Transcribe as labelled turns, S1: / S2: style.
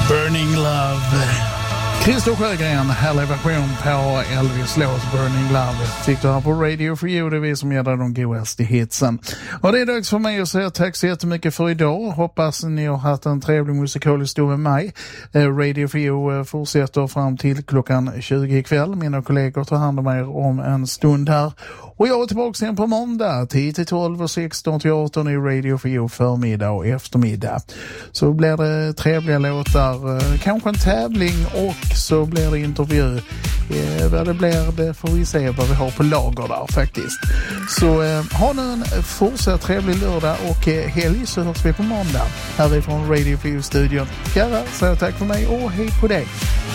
S1: Burning Love. Christer Sjögren, härlig version på Elvis låt Burning Love. Fick du här på Radio for You, det är vi som ger dig de godaste hitsen. Och det är dags för mig att säga tack så jättemycket för idag. Hoppas ni har haft en trevlig musikalisk stund med mig. Radio for You fortsätter fram till klockan 20 ikväll. Mina kollegor tar hand om er om en stund här. Och jag är tillbaka sen på måndag 10-12 och 16-18 i Radio for You förmiddag och eftermiddag. Så blir det trevliga låtar, kanske en tävling och så blir det intervju. Vad det blir, det får vi se vad vi har på lager där faktiskt. Så ha nu en fortsatt trevlig lördag och helg, så hörs vi på måndag härifrån Radio for You-studion. Kära, så tack för mig och hej på dig.